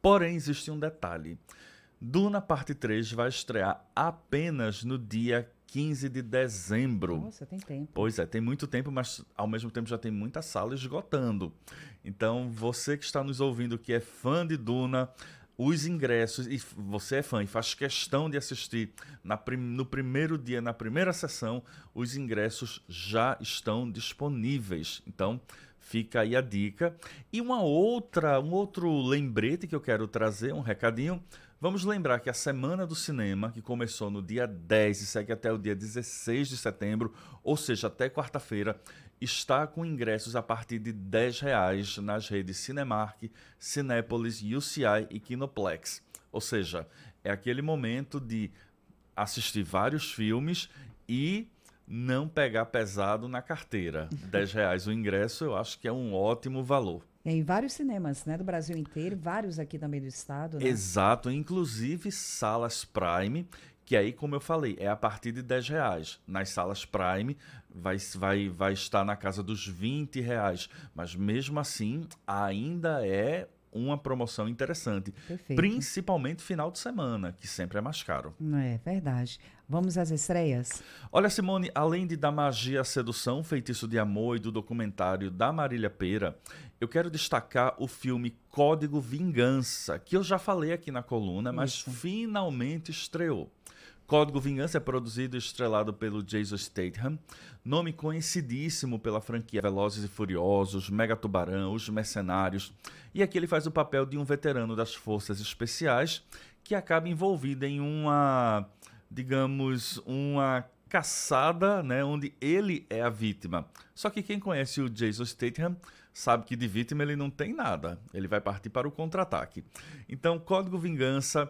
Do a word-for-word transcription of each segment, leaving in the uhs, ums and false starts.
Porém, existe um detalhe. Duna Parte três vai estrear apenas no dia quinze de dezembro. Nossa, tem tempo. Pois é, tem muito tempo, mas ao mesmo tempo já tem muita sala esgotando. Então, você que está nos ouvindo, que é fã de Duna, os ingressos, e você é fã e faz questão de assistir na prim- no primeiro dia, na primeira sessão, os ingressos já estão disponíveis. Então, fica aí a dica. E uma outra, um outro lembrete que eu quero trazer, um recadinho. Vamos lembrar que a Semana do Cinema, que começou no dia dez e segue até o dia dezesseis de setembro, ou seja, até quarta-feira, está com ingressos a partir de dez reais nas redes Cinemark, Cinépolis, U C I e Kinoplex. Ou seja, é aquele momento de assistir vários filmes e não pegar pesado na carteira. dez reais o ingresso, eu acho que é um ótimo valor. Em vários cinemas, né, do Brasil inteiro, vários aqui também do estado, né? Exato, inclusive salas Prime, que aí, como eu falei, é a partir de dez reais. Nas salas Prime vai, vai, vai estar na casa dos vinte reais, mas mesmo assim ainda é uma promoção interessante. Perfeito. Principalmente final de semana, que sempre é mais caro. É verdade. Vamos às estreias? Olha, Simone, além de Da Magia à Sedução, Feitiço de Amor e do documentário da Marília Pêra, eu quero destacar o filme Código Vingança, que eu já falei aqui na coluna, mas Isso. finalmente estreou. Código Vingança é produzido e estrelado pelo Jason Statham, nome conhecidíssimo pela franquia Velozes e Furiosos, Mega Tubarão, Os Mercenários, e aqui ele faz o papel de um veterano das Forças Especiais que acaba envolvido em uma, digamos, uma caçada, né, onde ele é a vítima. Só que quem conhece o Jason Statham sabe que de vítima ele não tem nada, ele vai partir para o contra-ataque. Então, Código Vingança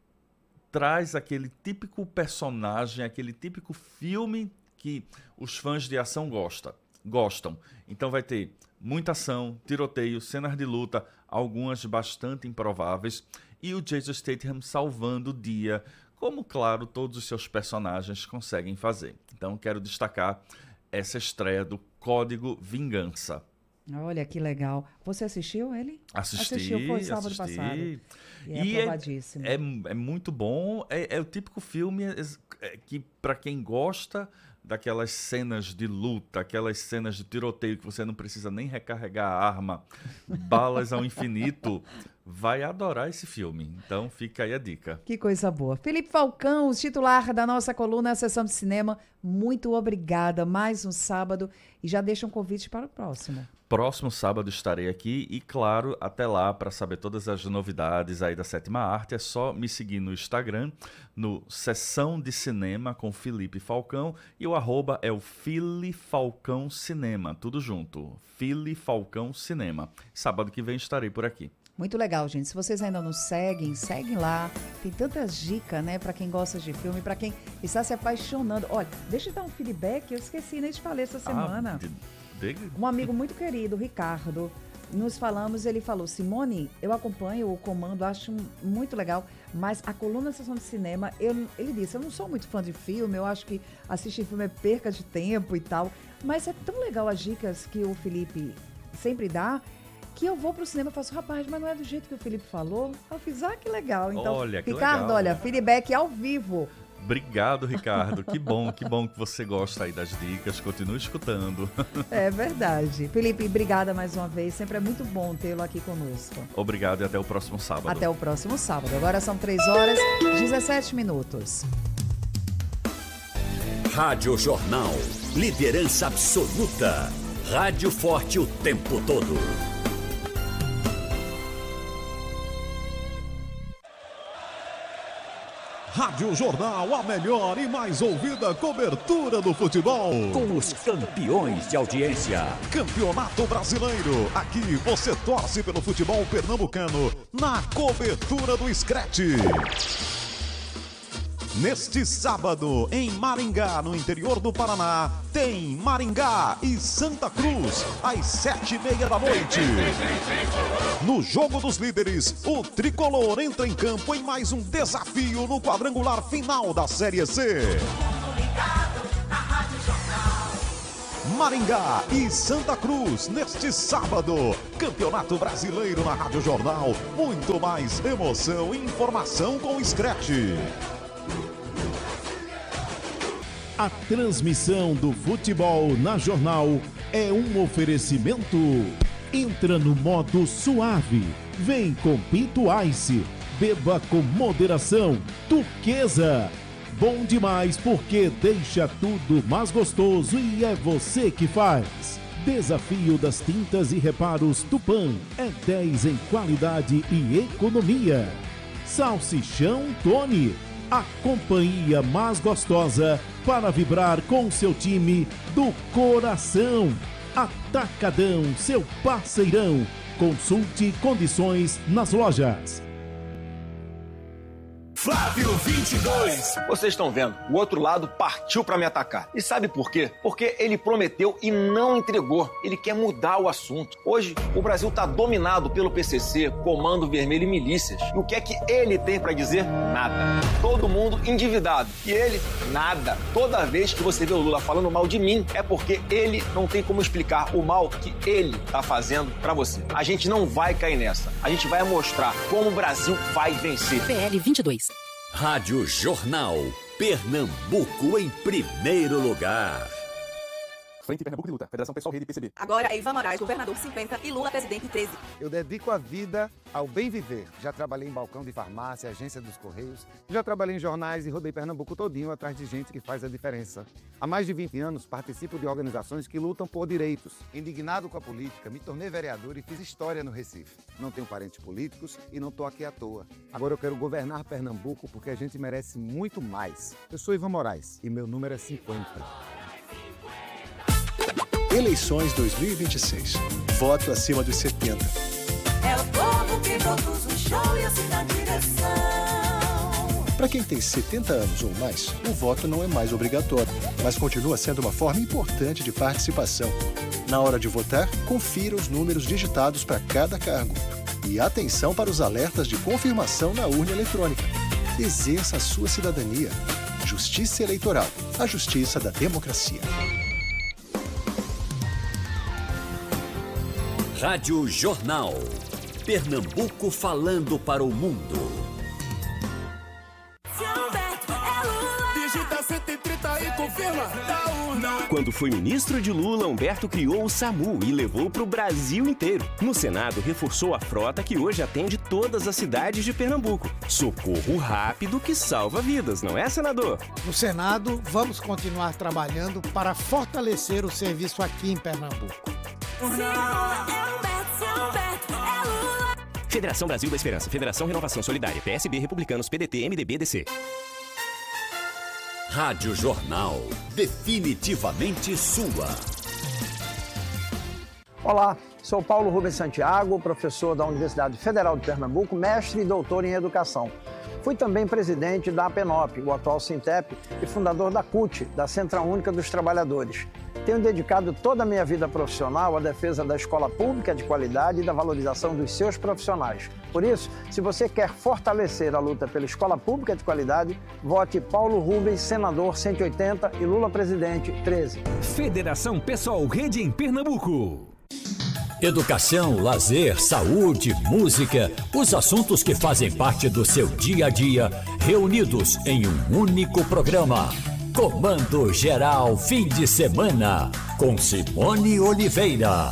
traz aquele típico personagem, aquele típico filme que os fãs de ação gostam. gostam. Então vai ter muita ação, tiroteio, cenas de luta, algumas bastante improváveis, e o Jason Statham salvando o dia, como, claro, todos os seus personagens conseguem fazer. Então quero destacar essa estreia do Código Vingança. Olha que legal. Você assistiu ele? Assisti, Assistiu, foi sábado assisti. passado. E é E é, aprovadíssimo. é, é muito bom, é, é o típico filme é, que, para quem gosta daquelas cenas de luta, aquelas cenas de tiroteio que você não precisa nem recarregar a arma, balas ao infinito, vai adorar esse filme. Então fica aí a dica. Que coisa boa. Felipe Falcão, o titular da nossa coluna Sessão de Cinema, muito obrigada. Mais um sábado e já deixa um convite para o próximo. Próximo sábado estarei aqui e, claro, até lá, para saber todas as novidades aí da Sétima Arte, é só me seguir no Instagram, no Sessão de Cinema com Felipe Falcão, e o arroba é o Fili Falcão Cinema, tudo junto, Fili Falcão Cinema. Sábado que vem estarei por aqui. Muito legal, gente. Se vocês ainda nos seguem, seguem lá. Tem tantas dicas, né, para quem gosta de filme, para quem está se apaixonando. Olha, deixa eu dar um feedback, eu esqueci, nem te falei essa semana. Ah, de... Um amigo muito querido, Ricardo, nos falamos, ele falou: Simone, eu acompanho o Comando, acho muito legal, mas a coluna Sessão de Cinema, eu, ele disse, eu não sou muito fã de filme, eu acho que assistir filme é perca de tempo e tal, mas é tão legal as dicas que o Felipe sempre dá, que eu vou pro cinema e faço, rapaz, mas não é do jeito que o Felipe falou. Eu fiz, ah, que legal. Então, olha, que Ricardo, legal. olha, feedback ao vivo. Obrigado, Ricardo. Que bom, que bom que você gosta aí das dicas. Continue escutando. É verdade. Felipe, obrigada mais uma vez. Sempre é muito bom tê-lo aqui conosco. Obrigado e até o próximo sábado. Até o próximo sábado. Agora são três horas e dezessete minutos. Rádio Jornal. Liderança absoluta. Rádio forte o tempo todo. Rádio Jornal, a melhor e mais ouvida cobertura do futebol. Com os campeões de audiência. Campeonato Brasileiro. Aqui você torce pelo futebol pernambucano na cobertura do Scratch. Neste sábado, em Maringá, no interior do Paraná, tem Maringá e Santa Cruz, às sete e meia da noite. No Jogo dos Líderes, o Tricolor entra em campo em mais um desafio no quadrangular final da Série C. Maringá e Santa Cruz, neste sábado. Campeonato Brasileiro na Rádio Jornal. Muito mais emoção e informação com o Scratch. A transmissão do futebol na Jornal é um oferecimento. Entra no modo suave. Vem com Pinto Ice. Beba com moderação. Turquesa. Bom demais porque deixa tudo mais gostoso e é você que faz. Desafio das tintas e reparos Tupã é dez em qualidade e economia. Salsichão Tony, a companhia mais gostosa para vibrar com seu time do coração. Atacadão, seu parceirão. Consulte condições nas lojas. Flávio vinte e dois. Vocês estão vendo, o outro lado partiu para me atacar. E sabe por quê? Porque ele prometeu e não entregou. Ele quer mudar o assunto. Hoje, o Brasil está dominado pelo P C C, Comando Vermelho e milícias. E o que é que ele tem para dizer? Nada. Todo mundo endividado. E ele, nada. Toda vez que você vê o Lula falando mal de mim, é porque ele não tem como explicar o mal que ele está fazendo para você. A gente não vai cair nessa. A gente vai mostrar como o Brasil vai vencer. P L vinte e dois. Rádio Jornal, Pernambuco em primeiro lugar. Frente Pernambuco de Luta, Federação Pessoal Rede P C B. Agora, Ivan Moraes, governador cinquenta e Lula, presidente treze. Eu dedico a vida ao bem viver. Já trabalhei em balcão de farmácia, agência dos Correios, já trabalhei em jornais e rodei Pernambuco todinho atrás de gente que faz a diferença. Há mais de vinte anos, participo de organizações que lutam por direitos. Indignado com a política, me tornei vereador e fiz história no Recife. Não tenho parentes políticos e não estou aqui à toa. Agora eu quero governar Pernambuco porque a gente merece muito mais. Eu sou Ivan Moraes e meu número é cinquenta. Eleições dois mil e vinte e seis. Voto acima dos setenta. É o povo que produz o show e assim na direção. Para quem tem setenta anos ou mais, o voto não é mais obrigatório, mas continua sendo uma forma importante de participação. Na hora de votar, confira os números digitados para cada cargo. E atenção para os alertas de confirmação na urna eletrônica. Exerça a sua cidadania. Justiça Eleitoral. A justiça da democracia. Rádio Jornal. Pernambuco falando para o mundo. Digita cento e trinta e confirma da urna. Quando foi ministro de Lula, Humberto criou o SAMU e levou para o Brasil inteiro. No Senado, reforçou a frota que hoje atende todas as cidades de Pernambuco. Socorro rápido que salva vidas, não é, senador? No Senado, vamos continuar trabalhando para fortalecer o serviço aqui em Pernambuco. Federação Brasil da Esperança, Federação Renovação Solidária, P S B, Republicanos, P D T, M D B, D C. Rádio Jornal, definitivamente sua. Olá, sou Paulo Rubens Santiago, professor da Universidade Federal de Pernambuco, mestre e doutor em educação. Fui também presidente da APENOP, o atual Sintep, e fundador da CUT, da Central Única dos Trabalhadores. Tenho dedicado toda a minha vida profissional à defesa da escola pública de qualidade e da valorização dos seus profissionais. Por isso, se você quer fortalecer a luta pela escola pública de qualidade, vote Paulo Rubens, senador cento e oitenta e Lula, presidente treze. Federação Pessoal Rede em Pernambuco. Educação, lazer, saúde, música, os assuntos que fazem parte do seu dia a dia, reunidos em um único programa. Comando Geral Fim de Semana, com Simone Oliveira.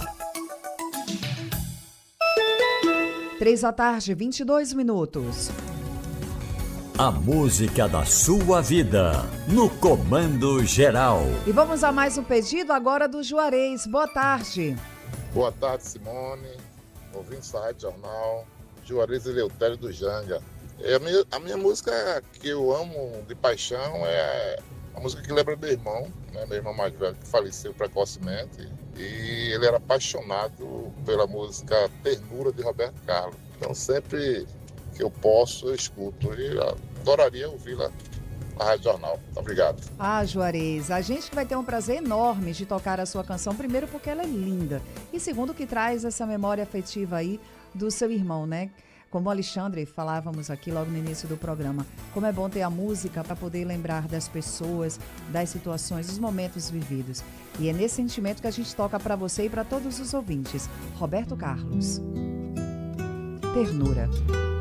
Três da tarde, vinte e dois minutos. A música da sua vida, no Comando Geral. E vamos a mais um pedido agora do Juarez. Boa tarde. Boa tarde, Simone. Ouvindo essa Rádio Jornal. Juarez Eleutério do Janga. É a, minha, a minha música que eu amo de paixão é a música que lembra meu irmão, né? Meu irmão mais velho, que faleceu precocemente. E ele era apaixonado pela música Ternura de Roberto Carlos. Então, sempre que eu posso, eu escuto. E adoraria ouvi-la na Rádio Jornal. Muito obrigado. Ah, Juarez, a gente que vai ter um prazer enorme de tocar a sua canção, primeiro porque ela é linda, e segundo que traz essa memória afetiva aí do seu irmão, né? Como o Alexandre falávamos aqui logo no início do programa, como é bom ter a música para poder lembrar das pessoas, das situações, dos momentos vividos. E é nesse sentimento que a gente toca para você e para todos os ouvintes. Roberto Carlos. Ternura.